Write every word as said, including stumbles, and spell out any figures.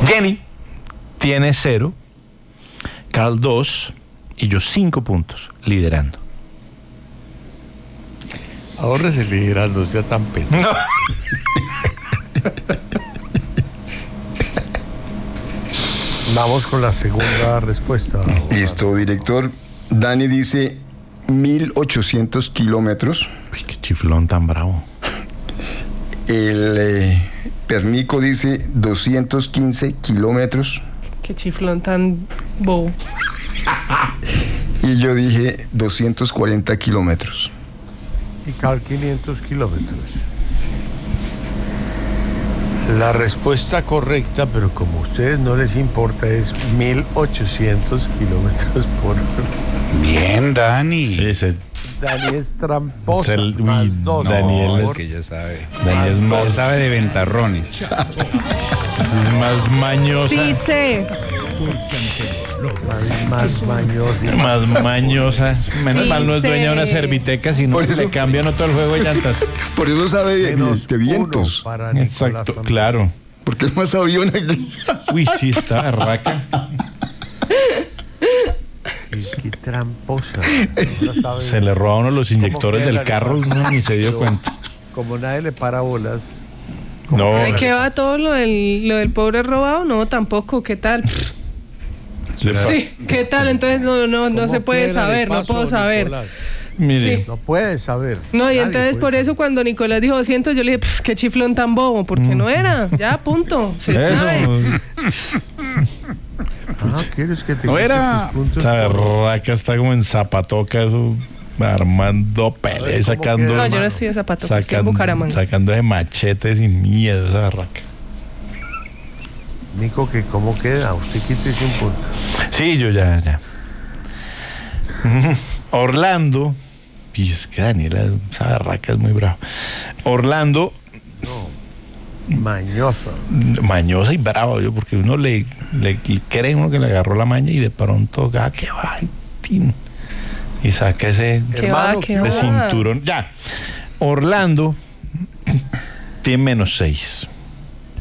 Jenny tiene cero, Carl dos y yo cinco puntos, liderando. Ahórrese liderando, sea tan pena. No. Vamos con la segunda respuesta. Listo, director. Dani dice mil ochocientos kilómetros. Uy, qué chiflón tan bravo. El eh, Pernico dice doscientos quince kilómetros. Qué chiflón tan bobo. Y yo dije doscientos cuarenta kilómetros. Y Carl quinientos kilómetros. La respuesta correcta, pero como a ustedes no les importa, es mil ochocientos kilómetros por hora. Bien, Dani. Sí, se, Dani es tramposo. Es el- más uy, dos. Daniel No, es- es que ya sabe. Dani es Ya más, sabe de ventarrones. es más mañosa. Dice, Más, más mañoso. Más mañosa. Menos Sí, mal no es sé. dueña de una serviteca, sino Por que eso- le cambian todo el juego de llantas. Por eso sabe de, Menos de vientos. uno para Nicolás Exacto, Zambrano. claro. Porque es más avión aquí. Uy, sí, está berraca. Qué, qué tramposa. No sabe- Se le roba a uno los inyectores queda del la carro, animal? uno ni se dio Pero, cuenta. Como nadie le para bolas. No, ¿de qué va todo lo del, lo del pobre robado? No, tampoco, ¿qué tal? le pa- Sí, ¿qué tal? Entonces no, no, no ¿Cómo se puede queda de saber, no paso, puedo saber. Nicolás? mire, Sí. No puede saber. No, y Nadie entonces puede por saber. eso cuando Nicolás dijo doscientos, yo le dije, "Pff, qué chiflón tan bobo", porque no era, ya, punto. Se sabe. eso. Ah, ¿quieres que te No quite era- tus puntos Esa por- berraca está como en Zapatoca, eso, armando pelea, ¿cómo sacando, No, queda? yo no estoy de zapato, estoy en sacando, Bucaramanga. sacando de machete sin miedo esa berraca. Nico, que cómo queda? Usted quítese un punto. Sí, yo ya, ya. Ujú. Orlando, y es que Daniela, esa berraca es muy brava. Orlando, Mañoso. mañosa y brava, yo, porque uno le, le cree uno que le agarró la maña y de pronto, ah, que va, y, tin, y saca ese, ¿Qué Hermano, va, qué ese va? cinturón. Ya, Orlando tiene menos seis.